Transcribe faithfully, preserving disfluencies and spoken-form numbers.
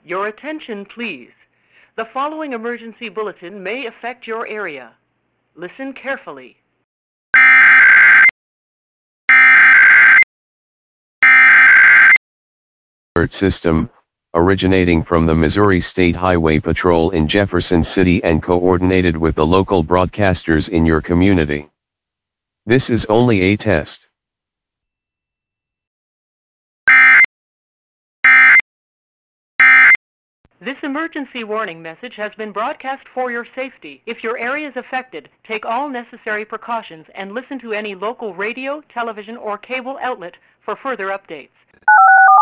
Your attention, please. The following emergency bulletin may affect your area. Listen carefully. Alert system, originating from the Missouri State Highway Patrol in Jefferson City and coordinated with the local broadcasters in your community. This is only a test. This emergency warning message has been broadcast for your safety. If your area is affected, take all necessary precautions and listen to any local radio, television, or cable outlet for further updates.